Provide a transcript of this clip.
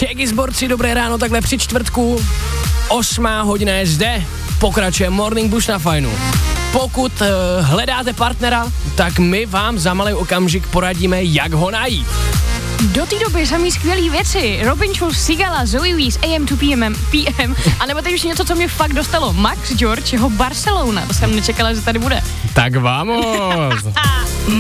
Čeky zborci, dobré ráno, takhle při čtvrtku. 8. hodina je zde. Pokračuje Morning Boost na Fajnu. Pokud hledáte partnera, tak my vám za malý okamžik poradíme, jak ho najít. Do té doby samý skvělý věci. Robin Schulz, Sigala, Zoe Wees, AM to PM. A nebo teď už něco, co mě fakt dostalo. Max George, jeho Barcelona. To jsem nečekala, že tady bude. Tak vamos.